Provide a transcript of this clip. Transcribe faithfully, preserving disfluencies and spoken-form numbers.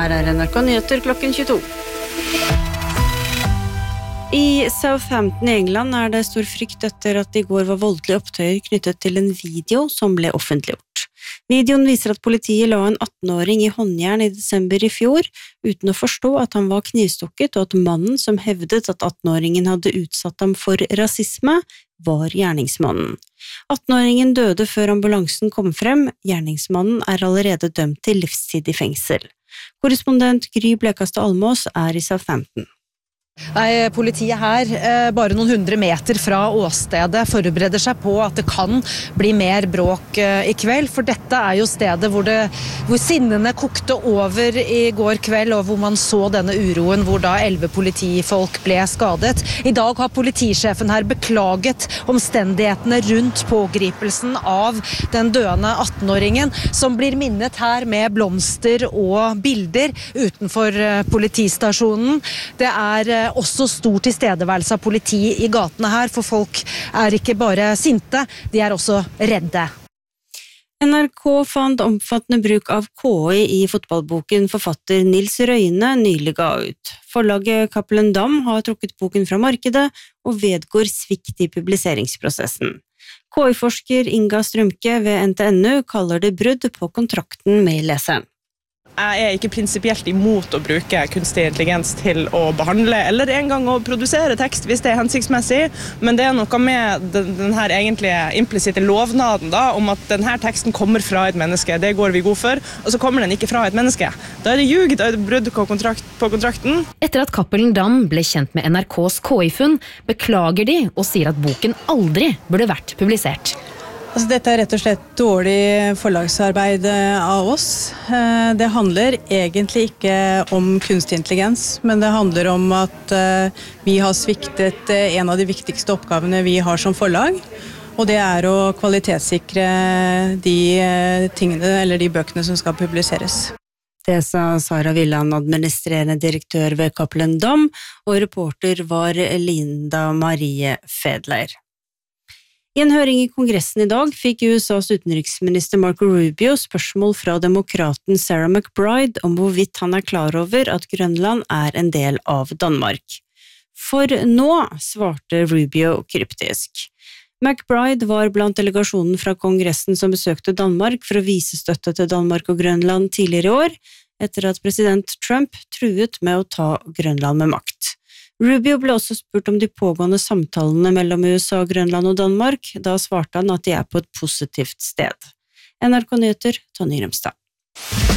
her er N R K Nyheter klokken tjueto. I Southampton i England er det stor frykt etter at det i går var voldelige opptøyer knyttet til en video som ble offentliggjort. Videoen viser at politiet la en atten-åring i håndjern i desember i fjor, uten å forstå at han var knivstukket og at mannen som hevdet at atten-åringen hadde utsatt ham for rasisme, var gjerningsmannen. atten-åringen døde før ambulansen kom frem, gjerningsmannen er allerede dømt til livstid i fengsel. Korrespondent Gry Blekastad Almås er i Southampton. Nei, politiet her, bare noen hundre meter fra åstedet, forbereder seg på at det kan bli mer bråk i kveld, for dette er jo stedet hvor, det, hvor sinnene kokte over i går kveld, og hvor man så denne uroen, hvor da elleve politifolk ble skadet. I dag har politisjefen her beklaget omstendighetene rundt pågripelsen av den døende atten-åringen, som blir minnet her med blomster og bilder utenfor politistasjonen. Det er også stor tilstedeværelse av politi i gatene her, for folk er ikke bare sinte, de er også redde. N R K fant omfattende bruk av K I i fotballboken forfatter Nils Røyne nylig ga ut. Forlaget Cappelen Damm har trukket boken fra markedet og vedgår svikt i publiseringsprosessen. K I-forsker Inga Strømke ved N T N U kaller det brudd på kontrakten med leseren. Jeg er ikke prinsipielt imot å bruke kunstig intelligens til å behandle eller en gang å produsere tekst hvis det er hensiktsmessig, men det er noe med den, den her egentlige implisitte lovnaden da, om at denne teksten kommer fra et menneske, det går vi god for, og så kommer den ikke fra et menneske. Da er det ljug, da er det brudd på, kontrakt, på kontrakten. Etter at Cappelen Damm ble kjent med N R K's K I-funn, beklager de og sier at boken aldri burde vært publisert. Altså, dette er rett og slett dårlig forlagsarbeid av oss. Det handler egentlig ikke om kunstig intelligens, men det handler om at vi har sviktet en av de viktigste oppgavene vi har som forlag, og det er å kvalitetssikre de tingene eller de bøkene som skal publiseres. Det sa Sara Villand, administrerende direktør ved Cappelen Damm, og reporter var Linda Marie Fedler. I en høring i Kongressen i dag fikk U S A's utenriksminister Marco Rubio spørsmål fra demokraten Sarah McBride om hvorvidt han er klar over at Grønland er en del av Danmark. For nå, svarte Rubio kryptisk. McBride var blant delegasjonen fra Kongressen som besøkte Danmark for å vise støtte til Danmark og Grønland tidligere i år, etter at president Trump truet med å ta Grønland med makt. Rubio ble også spurt om de pågående samtalene mellom U S A, Grønland og Danmark. Da svarte han at de er på et positivt sted. N R K Nyheter, Tonje Remstad.